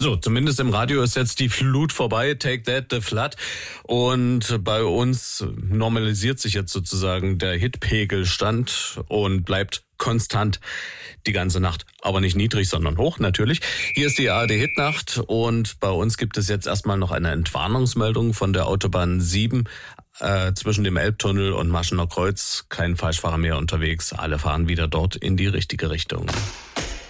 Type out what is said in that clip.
So, zumindest im Radio ist jetzt die Flut vorbei, Take That, The Flood. Und bei uns normalisiert sich jetzt sozusagen der Hitpegelstand und bleibt konstant die ganze Nacht. Aber nicht niedrig, sondern hoch natürlich. Hier ist die ARD-Hitnacht und bei uns gibt es jetzt erstmal noch eine Entwarnungsmeldung von der Autobahn 7 zwischen dem Elbtunnel und Maschener Kreuz. Kein Falschfahrer mehr unterwegs. Alle fahren wieder dort in die richtige Richtung.